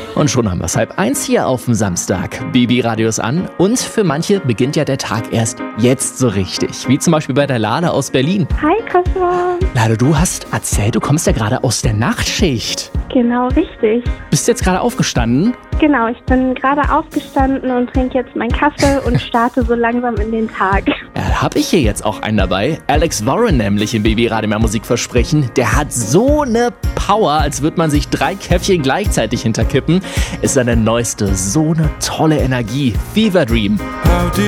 Und schon haben wir es 12:30 hier auf dem Samstag. Baby-Radio ist an und für manche beginnt ja der Tag erst jetzt so richtig. Wie zum Beispiel bei der Lade aus Berlin. Hi Christoph. Lade, du hast erzählt, du kommst ja gerade aus der Nachtschicht. Genau, richtig. Bist du jetzt gerade aufgestanden? Genau, ich bin gerade aufgestanden und trinke jetzt meinen Kaffee und starte so langsam in den Tag. Ja, habe ich hier jetzt auch einen dabei. Alex Warren nämlich im Baby-Radio mehr Musik versprechen. Der hat so eine Power, als würde man sich 3 Käffchen gleichzeitig hinterkippen. Ist seine neueste, so eine tolle Energie. Fever Dream.